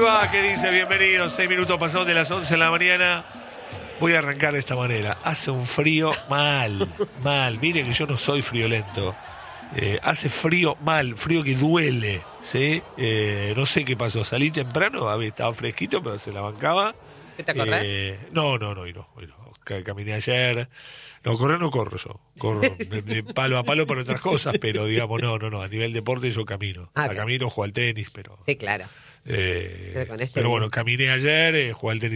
va? ¿Qué dice? Bienvenidos. 6 minutos pasados de las 11 de la mañana. Voy a arrancar de esta manera. Hace un frío mal. Mire que yo no soy friolento. Hace frío mal, frío que duele, ¿sí? No sé qué pasó. Salí temprano, estaba fresquito, pero se la bancaba. ¿Qué te acordás? No. Caminé ayer. No, correr no corro yo. Corro de palo a palo para otras cosas, pero digamos, no. A nivel deporte yo camino. Okay. Camino, juego al tenis, pero... Sí, claro. pero bueno, caminé ayer, jugué al tenis